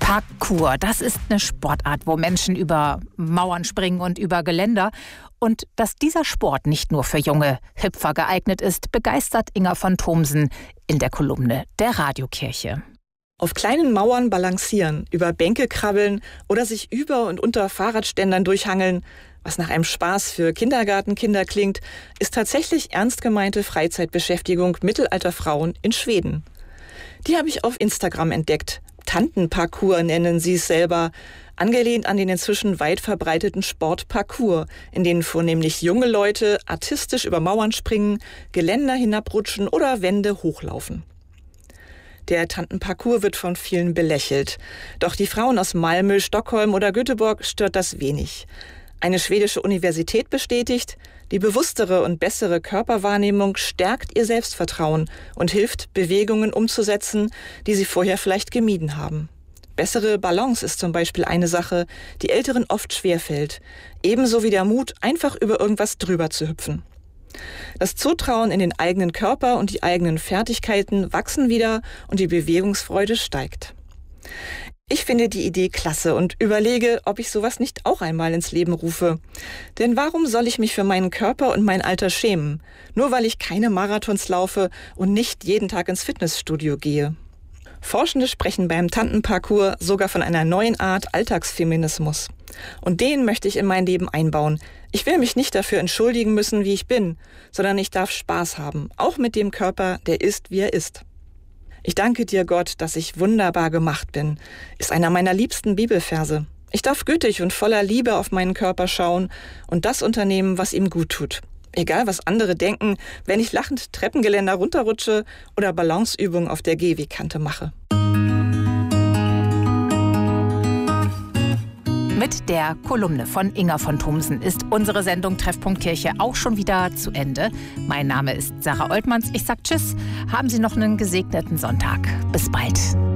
Parkour, das ist eine Sportart, wo Menschen über Mauern springen und über Geländer. Und dass dieser Sport nicht nur für junge Hüpfer geeignet ist, begeistert Inga von Thomsen in der Kolumne der Radiokirche. Auf kleinen Mauern balancieren, über Bänke krabbeln oder sich über und unter Fahrradständern durchhangeln, was nach einem Spaß für Kindergartenkinder klingt, ist tatsächlich ernst gemeinte Freizeitbeschäftigung mittelalter Frauen in Schweden. Die habe ich auf Instagram entdeckt. Tantenparkour nennen sie es selber, angelehnt an den inzwischen weit verbreiteten Sport Parkour, in denen vornehmlich junge Leute artistisch über Mauern springen, Geländer hinabrutschen oder Wände hochlaufen. Der Tantenparkour wird von vielen belächelt. Doch die Frauen aus Malmö, Stockholm oder Göteborg stört das wenig. Eine schwedische Universität bestätigt, die bewusstere und bessere Körperwahrnehmung stärkt ihr Selbstvertrauen und hilft, Bewegungen umzusetzen, die sie vorher vielleicht gemieden haben. Bessere Balance ist zum Beispiel eine Sache, die Älteren oft schwerfällt. Ebenso wie der Mut, einfach über irgendwas drüber zu hüpfen. Das Zutrauen in den eigenen Körper und die eigenen Fertigkeiten wachsen wieder und die Bewegungsfreude steigt. Ich finde die Idee klasse und überlege, ob ich sowas nicht auch einmal ins Leben rufe. Denn warum soll ich mich für meinen Körper und mein Alter schämen? Nur weil ich keine Marathons laufe und nicht jeden Tag ins Fitnessstudio gehe. Forschende sprechen beim Tantenparkour sogar von einer neuen Art Alltagsfeminismus. Und den möchte ich in mein Leben einbauen. Ich will mich nicht dafür entschuldigen müssen, wie ich bin, sondern ich darf Spaß haben, auch mit dem Körper, der ist, wie er ist. Ich danke dir, Gott, dass ich wunderbar gemacht bin, ist einer meiner liebsten Bibelverse. Ich darf gütig und voller Liebe auf meinen Körper schauen und das unternehmen, was ihm gut tut. Egal, was andere denken, wenn ich lachend Treppengeländer runterrutsche oder Balanceübungen auf der Gehwegkante mache. Mit der Kolumne von Inga von Thomsen ist unsere Sendung Treffpunkt Kirche auch schon wieder zu Ende. Mein Name ist Sarah Oltmanns. Ich sage Tschüss. Haben Sie noch einen gesegneten Sonntag. Bis bald.